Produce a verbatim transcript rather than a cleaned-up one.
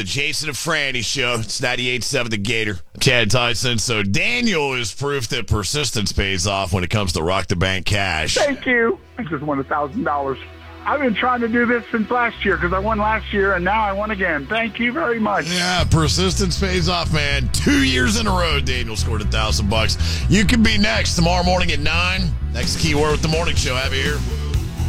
Jason and Franny show. It's ninety-eight point seven The Gator. Chad Tyson. So Daniel is proof that persistence pays off when it comes to Rock the Bank cash. Thank you. I just won one thousand dollars. I've been trying to do this since last year because I won last year, and now I won again. Thank you very much. Yeah, persistence pays off, man. Two years in a row, Daniel scored a thousand bucks. You can be next tomorrow morning at nine. Next keyword with the morning show. Have you here.